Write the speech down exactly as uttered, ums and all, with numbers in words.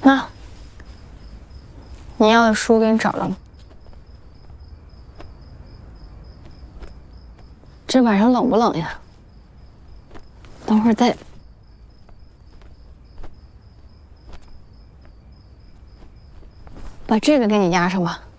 那，你要的书给你找着了。这晚上冷不冷呀？等会儿再。把这个给你压上吧。